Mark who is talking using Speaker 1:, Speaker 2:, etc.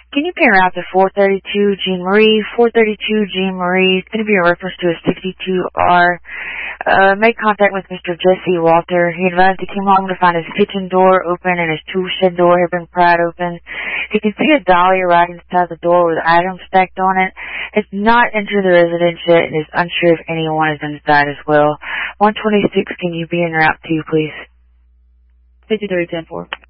Speaker 1: Can you pay around to 432 Jean Marie? 432 Jean Marie. It's going to be a reference to a 62R. Make contact with Mr. Jesse Walter. He advised he came home to find his kitchen door open and his tool shed door had been pried open. He can see a dolly right inside the door with items stacked on it. It's not entered the residence yet and is unsure if anyone is inside as well. 126, can you be en route to, please? 5310-4.